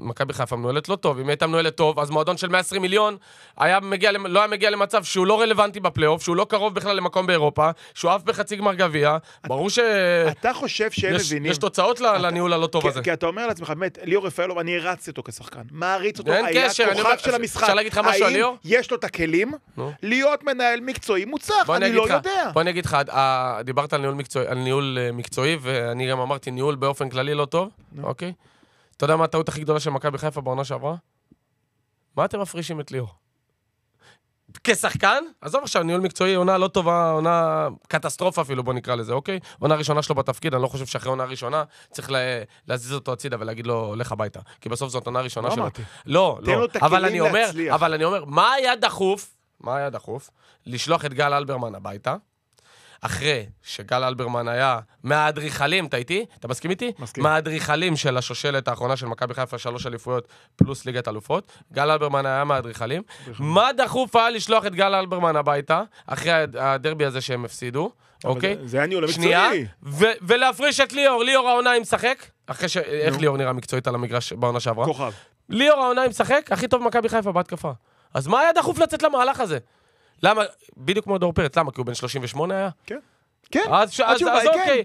מכבי חיפה מנוהלת לא טוב. אם הייתה מנוהלת טוב, אז מועדון של 120 מיליון לא היה מגיע למצב שהוא לא רלוונטי בפלייאוף, שהוא לא קרוב בכלל למקום באירופה, שהוא אף בחצי גמר גביע. ברור אתה חושב שהם מבינים. יש תוצאות לניהול הלא טוב הזה. כי אתה אומר לעצמך, באמת, ליאור רפאלוב, אני הרצתי אותו כשחקן. מעריץ אותו, אין היה קשר, כוכב של המשחק. אפשר להגיד לך משהו על ליאור? יש לו את הכלים להיות מנהל מקצועי מוצלח, אני לא יודע. בוא אני אגיד לך, דיברת על ניהול מקצועי, ואני גם אמרתי ניהול באופן כללי לא טוב, אוקיי? אתה יודע מה הטעות הכי גדולה של מכבי חיפה בעונה שעברה? מה אתם מפרישים את ליאור? כשחקן? עזוב עכשיו, ניהול מקצועי, עונה לא טובה, עונה קטסטרופה אפילו, בוא נקרא לזה, אוקיי? עונה ראשונה שלו בתפקיד, אני לא חושב שאחרי עונה ראשונה צריך להזיז אותו הצידה ולהגיד לו, לך הביתה. כי בסוף זאת עונה ראשונה שלו. לא, אבל אני אומר, מה היה דחוף לשלוח את גל אלברמן הביתה? אחרי שגל אלברמן היה מהאדריכלים, אתה איתי? אתה מסכים איתי? מסכים. מהאדריכלים של השושלת האחרונה של מכבי חיפה, 3 אליפויות פלוס ליגת אלופות. גל אלברמן היה מהאדריכלים. מה דחוף היה לשלוח את גל אלברמן הביתה, אחרי הדרבי הזה שהם הפסידו, אוקיי? זה היה ניהול שנייה, מקצועי. ולהפריש את ליאור. ליאור העונה עם משחק, איך ליאור נראה מקצועית על המגרש בעונה שעברה? כוכב. ליאור העונה עם משחק, הכי טוב מכבי חיפה בהתקפה. אז מה היה דחוף לצאת למהלך הזה? למה? בדיוק כמו דור פרץ, למה? כי הוא בן 38 היה? כן. כן. אז אוקיי.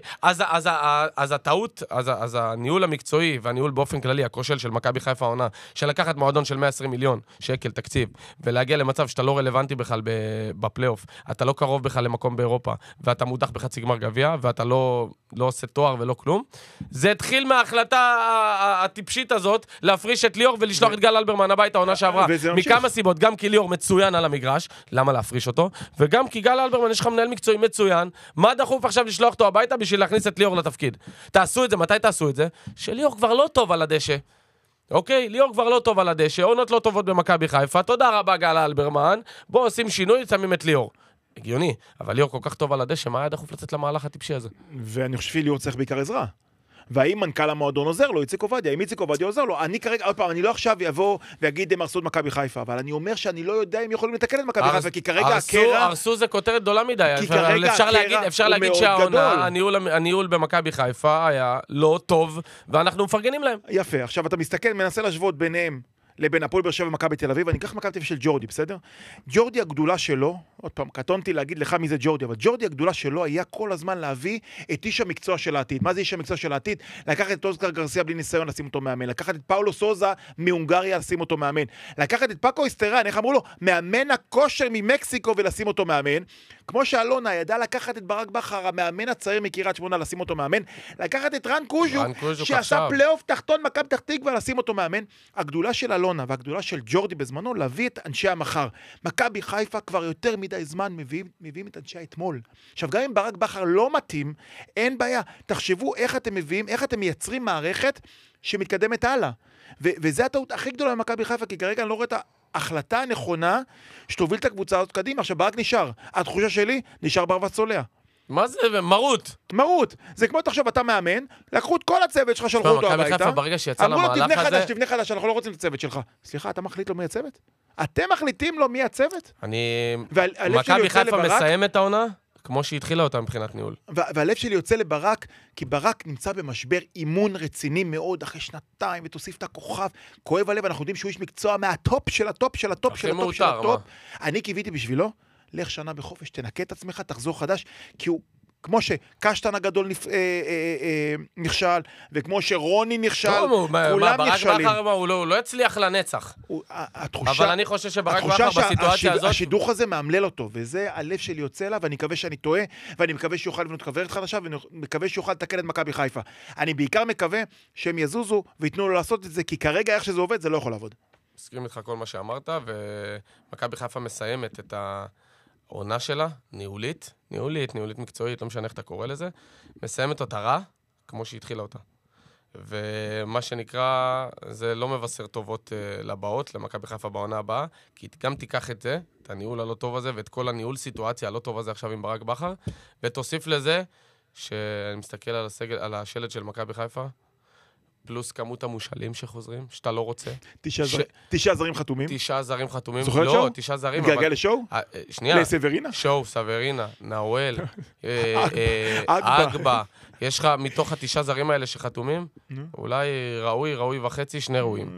אז הטעות, אז הניהול המקצועי והניהול באופן כללי, הכושל של מכבי חיפה העונה, של לקחת מועדון של 120 מיליון שקל תקציב, ולהגיע למצב שאתה לא רלוונטי בכלל בפלייאוף, אתה לא קרוב בכלל למקום באירופה, ואתה מודח בחצי גמר גביע, ואתה לא עושה תואר ולא כלום. זה התחיל מההחלטה הטיפשית הזאת, להפריש את ליאור ולשלוח את גל אלברמן הביתה העונה שעברה. מכמה סיבות, גם כי ליאור מצוין על המגרש, למה להפריש אותו? וגם כי גל אלברמן יש לך מנהל מקצועי מצוין, מה דחוף עכשיו לשלוח אותו הביתה בשביל להכניס את ליאור לתפקיד? תעשו את זה, מתי תעשו את זה? שליאור כבר לא טוב על הדשא. אוקיי? ליאור כבר לא טוב על הדשא, עונות לא טובות במכבי חיפה, תודה רבה גל אלברמן, בואו עושים שינוי, שמים את ליאור. הגיוני, אבל ליאור כל כך טוב על הדשא, מה היה דחוף לצאת למהלך הטיפשי הזה? ואני חושב שליאור צריך בעיקר עזרה. והאם מנכ"ל המועדון עוזר לו, איציק עובדיה, אם איציק עובדיה עוזר לו, אני כרגע, עוד פעם, אני לא עכשיו יבוא ויגיד הם הרסו את מכבי חיפה, אבל אני אומר שאני לא יודע אם יכולים לתקן את מכבי חיפה, כי כרגע הקרע... הרסו זה כותרת גדולה מדי, כי כרגע אפשר להגיד שהעונה, הניהול במכבי חיפה היה לא טוב, ואנחנו מפרגנים להם. יפה, עכשיו אתה מסתכל, מנסה להשוות ביניהם, לבין הפועל באר שבע ומכבי תל אביב, ואני אקח מכבי תל אביב של ג'ורדי, בסדר? ג'ורדי הגדולה שלו, עוד פעם, קטונתי להגיד לך מי זה ג'ורדי, אבל ג'ורדי הגדולה שלו היה כל הזמן להביא את איש המקצוע של העתיד. מה זה איש המקצוע של העתיד? לקחת את אוסקר גרסיה בלי ניסיון, לשים אותו מאמן. לקחת את פאולו סוזה מהונגריה, לשים אותו מאמן. לקחת את פאקו איסטרן, איך אמרו לו? מאמן הכושר ממקסיקו ולשים אותו מאמן. כמו שאלונה ידע לקחת את ברק בכר, המאמן הצעיר מקריית שמונה, לשים אותו מאמן. לקחת את רן קוז'ו, שעשה פלייאוף תחתון מכבי פתח תקווה, לשים אותו מאמן. הגדולה של אלונה והגדולה של ג'ורדי בזמנו, להביא את אנשי המחר. מכבי חיפה כבר יותר מדי זמן מביאים את אנשי האתמול. עכשיו, גם אם ברק בכר לא מתאים, אין בעיה. תחשבו איך אתם מביאים, איך אתם מייצרים מערכת שמתקדמת הלאה. וזה הטעות הכי גדולה במכבי חיפה, כי כרגע אני לא רואה את ההחלטה הנכונה שתוביל את הקבוצה הזאת קדימה. עכשיו, ברק נשאר. התחושה שלי, נשאר ברווז צולע. מה זה? מרות. זה כמו תחשוב, אתה מאמן, לקחו את כל הצוות שלך, שלחו אותו הביתה. אמרו לו, תבנה חדש, אנחנו לא רוצים את הצוות שלך. סליחה, אתה מחליט לו מי הצוות? אתם מחליטים לו מי הצוות? מכבי חיפה מסיים את העונה? כמו שהתחילה אותה מבחינת ניהול. והלב שלי יוצא לברק, כי ברק נמצא במשבר אימון רציני מאוד, אחרי שנתיים, ותוסיף את הכוכב. כואב הלב, אנחנו יודעים שהוא איש מקצוע מהטופ של הטופ של הטופ של הטופ של הטופ. אני קיוויתי בשבילו, לך שנה בחופש, תנקה את עצמך, תחזור חדש, כי הוא, כמו שקשטן הגדול נכשל, וכמו שרוני נכשל, כולם נכשלים. הוא לא הצליח לנצח. אבל אני חושב שברק בכר בסיטואציה הזאת... השידוך הזה מאמלל אותו, וזה הלב שלי יוצא לה, ואני מקווה שאני טועה, ואני מקווה שיוכל לבנות כוורת חדשה, ואני מקווה שיוכל לתקן את מכבי חיפה. אני בעיקר מקווה שהם יזוזו, ויתנו לו לעשות את זה, כי כרגע איך שזה עובד, זה לא יכול לעבוד. מסכים איתך כל מה שאמרת, ומכבי חיפה מסיימת את העונה שלה, ניהולית מקצועית, לא משנה איך אתה קורא לזה, מסיימת אותה רע, כמו שהתחילה אותה. ומה שנקרא, זה לא מבשר טובות לבאות, למכבי חיפה בעונה הבאה, כי גם תיקח את זה, את הניהול הלא טוב הזה, ואת כל הניהול סיטואציה הלא טוב הזה עכשיו עם ברק בכר, ותוסיף לזה, שאני מסתכל על השלט של מכבי חיפה, פלוס כמות המושאלים שחוזרים, שאתה לא רוצה. 9 זרים חתומים. 9 זרים חתומים. זוכר את שואו? לא, 9 זרים. געגע לשואו? שנייה. לסברינה? שואו, סברינה, נאואל, אגבה. יש לך מתוך ה9 זרים האלה שחתומים, אולי ראוי וחצי, 2 ראויים.